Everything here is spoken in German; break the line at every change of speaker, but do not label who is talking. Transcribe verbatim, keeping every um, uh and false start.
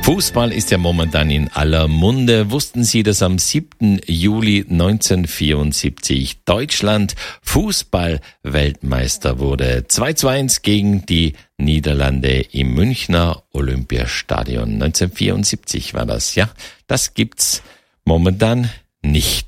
Fußball ist ja momentan in aller Munde. Wussten Sie, dass am siebten Juli neunzehnhundertvierundsiebzig Deutschland Fußball-Weltmeister wurde? zwei zu eins gegen die Niederlande im Münchner Olympiastadion. neunzehnhundertvierundsiebzig war das, ja. Das gibt's momentan nicht